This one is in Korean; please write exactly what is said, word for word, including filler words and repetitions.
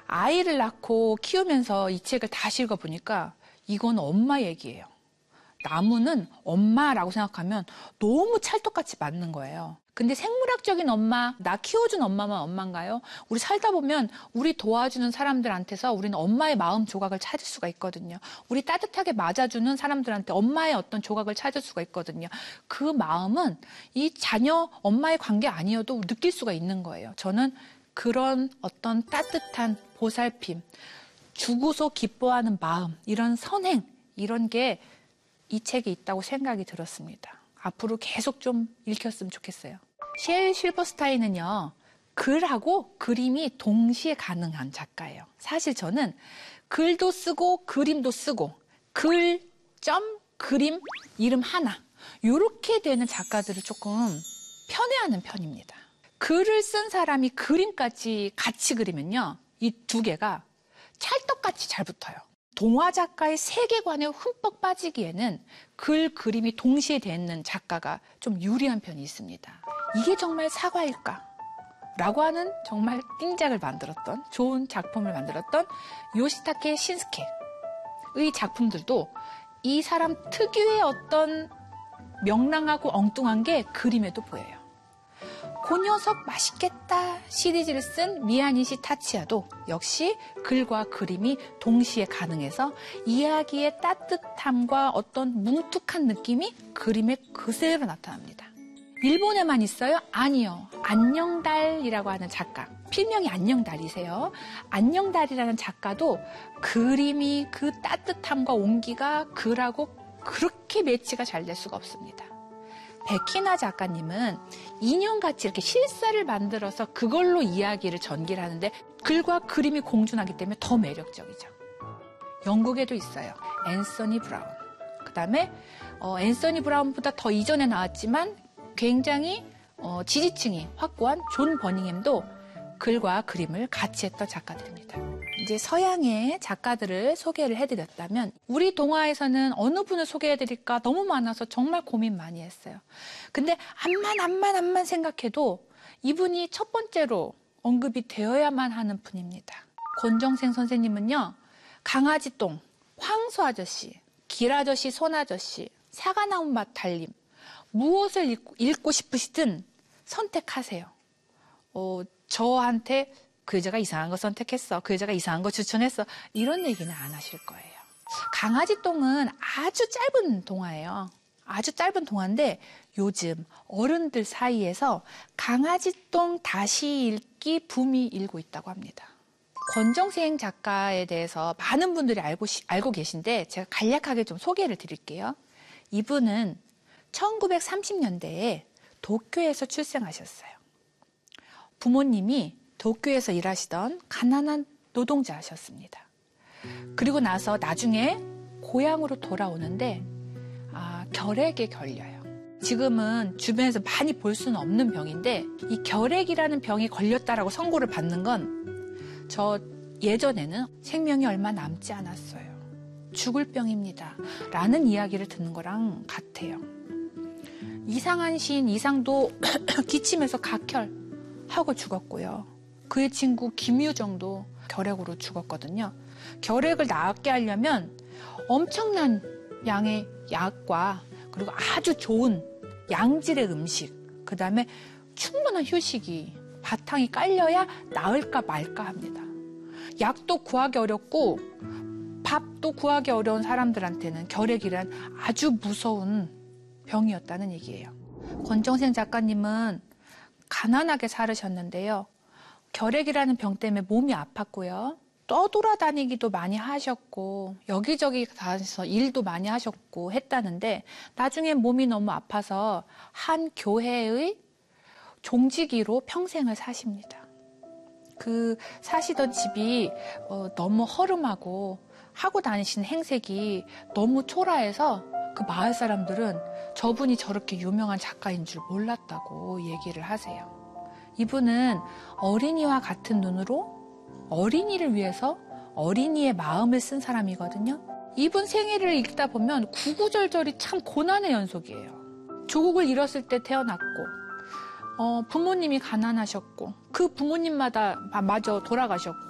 아이를 낳고 키우면서 이 책을 다시 읽어보니까 이건 엄마 얘기예요. 나무는 엄마라고 생각하면 너무 찰떡같이 맞는 거예요. 근데 생물학적인 엄마, 나 키워준 엄마만 엄마인가요? 우리 살다 보면 우리 도와주는 사람들한테서 우리는 엄마의 마음 조각을 찾을 수가 있거든요. 우리 따뜻하게 맞아주는 사람들한테 엄마의 어떤 조각을 찾을 수가 있거든요. 그 마음은 이 자녀, 엄마의 관계 아니어도 느낄 수가 있는 거예요. 저는 그런 어떤 따뜻한 보살핌, 주고서 기뻐하는 마음, 이런 선행, 이런 게 이 책에 있다고 생각이 들었습니다. 앞으로 계속 좀 읽혔으면 좋겠어요. 셰일 실버스타인은요, 글하고 그림이 동시에 가능한 작가예요. 사실 저는 글도 쓰고 그림도 쓰고 글, 점, 그림, 이름 하나 이렇게 되는 작가들을 조금 편애하는 편입니다. 글을 쓴 사람이 그림까지 같이 그리면요, 이 두 개가 찰떡같이 잘 붙어요. 동화 작가의 세계관에 흠뻑 빠지기에는 글, 그림이 동시에 되는 작가가 좀 유리한 편이 있습니다. 이게 정말 사과일까? 라고 하는 정말 띵작을 만들었던, 좋은 작품을 만들었던 요시타케 신스케의 작품들도 이 사람 특유의 어떤 명랑하고 엉뚱한 게 그림에도 보여요. 그 녀석 맛있겠다 시리즈를 쓴 미야니시 타치야도 역시 글과 그림이 동시에 가능해서 이야기의 따뜻함과 어떤 뭉툭한 느낌이 그림에 그대로 나타납니다. 일본에만 있어요? 아니요. 안녕달이라고 하는 작가, 필명이 안녕달이세요. 안녕달이라는 작가도 그림이 그 따뜻함과 온기가 글하고 그렇게 매치가 잘 될 수가 없습니다. 백희나 작가님은 인형같이 이렇게 실사를 만들어서 그걸로 이야기를 전개를 하는데 글과 그림이 공존하기 때문에 더 매력적이죠. 영국에도 있어요. 앤서니 브라운. 그 다음에 어, 앤서니 브라운보다 더 이전에 나왔지만 굉장히 어, 지지층이 확고한 존 버닝햄도 글과 그림을 같이 했던 작가들입니다. 이제 서양의 작가들을 소개를 해드렸다면 우리 동화에서는 어느 분을 소개해드릴까 너무 많아서 정말 고민 많이 했어요. 근데 암만 암만 암만 생각해도 이분이 첫 번째로 언급이 되어야만 하는 분입니다. 권정생 선생님은요, 강아지똥, 황소 아저씨, 길 아저씨, 손 아저씨, 사과 나온 맛 달림, 무엇을 읽고, 읽고 싶으시든 선택하세요. 어, 저한테 그 여자가 이상한 거 선택했어, 그 여자가 이상한 거 추천했어, 이런 얘기는 안 하실 거예요. 강아지똥은 아주 짧은 동화예요. 아주 짧은 동화인데 요즘 어른들 사이에서 강아지똥 다시 읽기 붐이 일고 있다고 합니다. 권정생 작가에 대해서 많은 분들이 알고, 알고 계신데 제가 간략하게 좀 소개를 드릴게요. 이분은 천구백삼십 년대에 도쿄에서 출생하셨어요. 부모님이 도쿄에서 일하시던 가난한 노동자셨습니다. 그리고 나서 나중에 고향으로 돌아오는데 아, 결핵에 걸려요. 지금은 주변에서 많이 볼 수는 없는 병인데 이 결핵이라는 병에 걸렸다라고 선고를 받는 건 저 예전에는 생명이 얼마 남지 않았어요. 죽을 병입니다. 라는 이야기를 듣는 거랑 같아요. 이상한 시인 이상도 기침해서 각혈하고 죽었고요. 그의 친구 김유정도 결핵으로 죽었거든요. 결핵을 낫게 하려면 엄청난 양의 약과 그리고 아주 좋은 양질의 음식, 그 다음에 충분한 휴식이 바탕이 깔려야 나을까 말까 합니다. 약도 구하기 어렵고 밥도 구하기 어려운 사람들한테는 결핵이란 아주 무서운 병이었다는 얘기예요. 권정생 작가님은 가난하게 살으셨는데요. 결핵이라는 병 때문에 몸이 아팠고요. 떠돌아다니기도 많이 하셨고 여기저기 다녀서 일도 많이 하셨고 했다는데 나중에 몸이 너무 아파서 한 교회의 종지기로 평생을 사십니다. 그 사시던 집이 어, 너무 허름하고 하고 다니시는 행색이 너무 초라해서 그 마을 사람들은 저분이 저렇게 유명한 작가인 줄 몰랐다고 얘기를 하세요. 이분은 어린이와 같은 눈으로 어린이를 위해서 어린이의 마음을 쓴 사람이거든요. 이분 생애를 읽다 보면 구구절절이 참 고난의 연속이에요. 조국을 잃었을 때 태어났고 어, 부모님이 가난하셨고 그 부모님마다 마저 돌아가셨고